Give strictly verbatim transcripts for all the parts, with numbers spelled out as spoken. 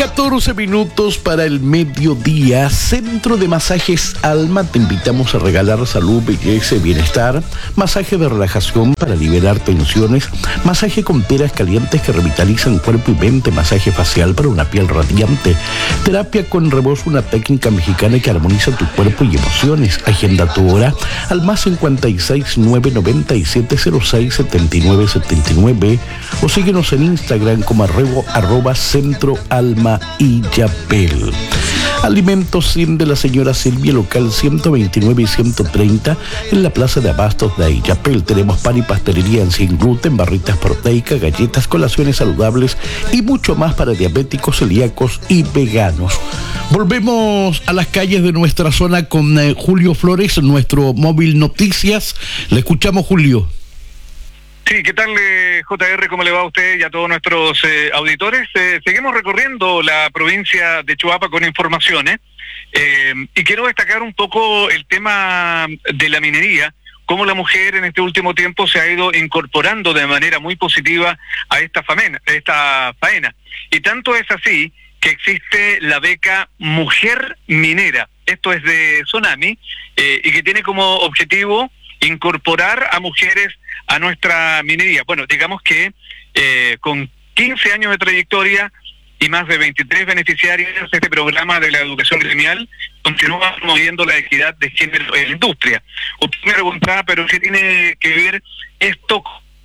catorce minutos para el mediodía. Centro de Masajes Alma. Te invitamos a regalar salud, belleza y bienestar. Masaje de relajación para liberar tensiones. Masaje con piedras calientes que revitalizan cuerpo y mente. Masaje facial para una piel radiante. Terapia con rebozo, una técnica mexicana que armoniza tu cuerpo y emociones. Agenda tu hora al más cincuenta y seis, nueve noventa y siete, cero seis, setenta y nueve setenta y nueve o síguenos en Instagram como arroba, arroba Centro Alma Illapel. Alimentos cien de la señora Silvia, local ciento veintinueve y ciento treinta en la plaza de abastos de Illapel. Tenemos pan y pastelería en sin gluten, barritas proteicas, galletas, colaciones saludables y mucho más para diabéticos, celíacos y veganos. Volvemos a las calles de nuestra zona con eh, Julio Flores, nuestro móvil noticias. Le escuchamos, Julio. Sí, ¿qué tal, eh, J R? ¿Cómo le va a usted y a todos nuestros eh, auditores? Eh, seguimos recorriendo la provincia de Chuapa con informaciones eh, y quiero destacar un poco el tema de la minería, cómo la mujer en este último tiempo se ha ido incorporando de manera muy positiva a esta faena, esta faena. Y tanto es así que existe la beca Mujer Minera, esto es de Sonami, eh, y que tiene como objetivo incorporar a mujeres a nuestra minería. Bueno, digamos que eh, con quince años de trayectoria y más de veintitrés beneficiarios, este programa de la educación gremial continúa promoviendo la equidad de género en la industria. Usted me preguntaba, pero ¿qué tiene que ver esto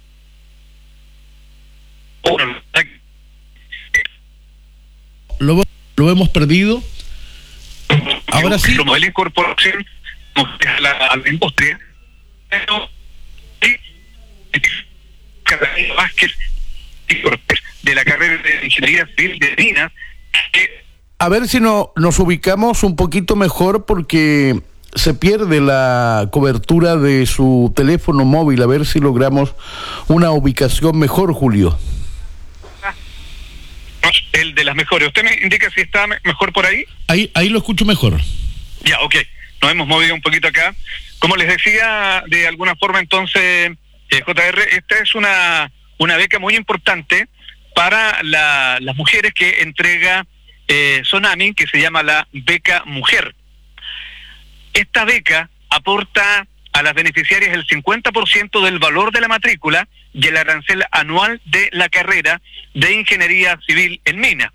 con... Lo, lo hemos perdido. Ahora sí. Promover la incorporación a la, a la industria. Pero, Vázquez, de la carrera de Ingeniería Civil de Minas. Que... A ver si no, nos ubicamos un poquito mejor porque se pierde la cobertura de su teléfono móvil. A ver si logramos una ubicación mejor, Julio. El de las mejores. ¿Usted me indica si está mejor por ahí? Ahí, ahí lo escucho mejor. Ya, ok. Nos hemos movido un poquito acá. Como les decía, de alguna forma entonces, eh, J R, esta es una, una beca muy importante para la, las mujeres que entrega eh, Sonami, que se llama la Beca Mujer. Esta beca aporta a las beneficiarias el cincuenta por ciento del valor de la matrícula y el arancel anual de la carrera de Ingeniería Civil en Mina.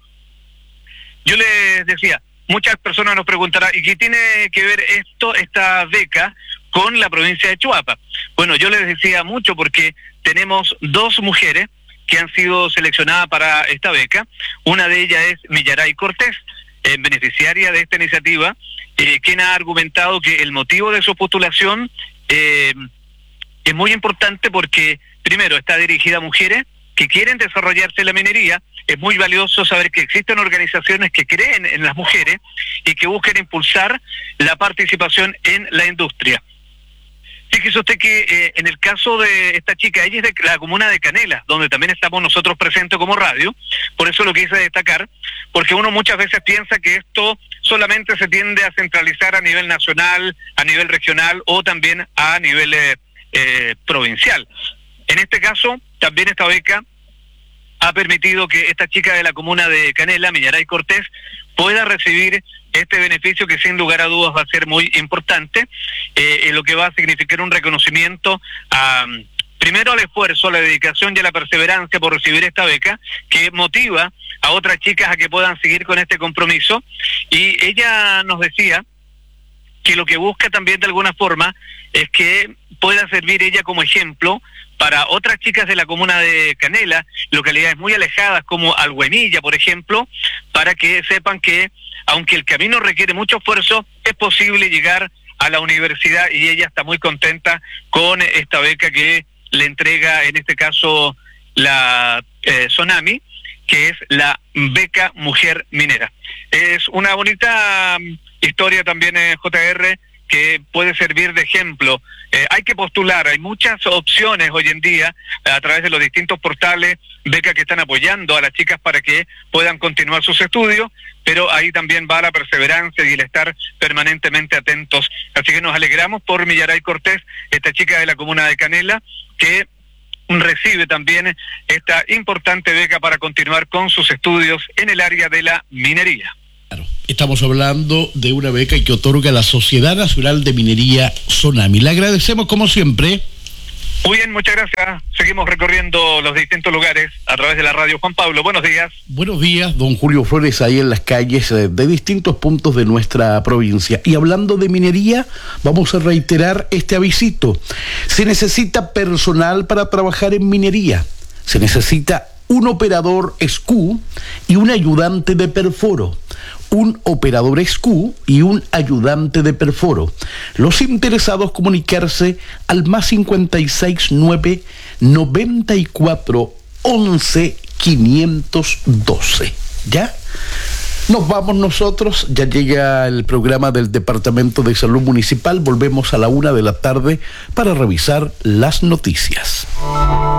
Yo les decía, muchas personas nos preguntarán, ¿y qué tiene que ver esto, esta beca, con la provincia de Chuapa? Bueno, yo les decía mucho porque tenemos dos mujeres que han sido seleccionadas para esta beca. Una de ellas es Millaray Cortés, eh, beneficiaria de esta iniciativa, eh, quien ha argumentado que el motivo de su postulación eh, es muy importante porque, primero, está dirigida a mujeres que quieren desarrollarse en la minería. Es muy valioso saber que existen organizaciones que creen en las mujeres y que buscan impulsar la participación en la industria. Fíjese usted que eh, en el caso de esta chica, ella es de la comuna de Canela, donde también estamos nosotros presentes como radio. Por eso lo quise destacar, porque uno muchas veces piensa que esto solamente se tiende a centralizar a nivel nacional, a nivel regional o también a nivel eh, eh, provincial. En este caso, también esta beca ha permitido que esta chica de la comuna de Canela, Millaray Cortés, pueda recibir este beneficio que sin lugar a dudas va a ser muy importante, eh, lo que va a significar un reconocimiento a, primero al esfuerzo, a la dedicación y a la perseverancia por recibir esta beca, que motiva a otras chicas a que puedan seguir con este compromiso. Y ella nos decía que lo que busca también de alguna forma es que pueda servir ella como ejemplo para otras chicas de la comuna de Canela, localidades muy alejadas como Alhuemilla, por ejemplo, para que sepan que, aunque el camino requiere mucho esfuerzo, es posible llegar a la universidad, y ella está muy contenta con esta beca que le entrega, en este caso, la eh, Sonami, que es la Beca Mujer Minera. Es una bonita um, historia también, eh, J R, que puede servir de ejemplo. Eh, hay que postular, hay muchas opciones hoy en día a través de los distintos portales, becas que están apoyando a las chicas para que puedan continuar sus estudios, pero ahí también va la perseverancia y el estar permanentemente atentos. Así que nos alegramos por Millaray Cortés, esta chica de la comuna de Canela, que recibe también esta importante beca para continuar con sus estudios en el área de la minería. Claro, estamos hablando de una beca que otorga la Sociedad Nacional de Minería Sonami. Le agradecemos como siempre. Muy bien, muchas gracias. Seguimos recorriendo los distintos lugares a través de la radio. Juan Pablo, buenos días. Buenos días, don Julio Flores, ahí en las calles de distintos puntos de nuestra provincia. Y hablando de minería, vamos a reiterar este avisito. Se necesita personal para trabajar en minería. Se necesita un operador S Q y un ayudante de perforo. Un operador S Q y un ayudante de perforo. Los interesados comunicarse al más cincuenta y seis nueve noventa y cuatro once quinientos doce. ¿Ya? Nos vamos nosotros, ya llega el programa del Departamento de Salud Municipal, volvemos a la una de la tarde para revisar las noticias.